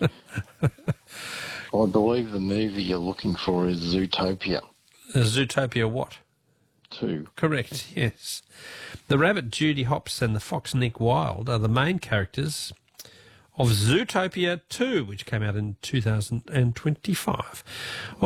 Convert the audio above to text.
I believe the movie you're looking for is Zootopia Zootopia what? 2. Correct, yes. The rabbit Judy Hopps and the fox Nick Wilde are the main characters of Zootopia 2, which came out in 2025.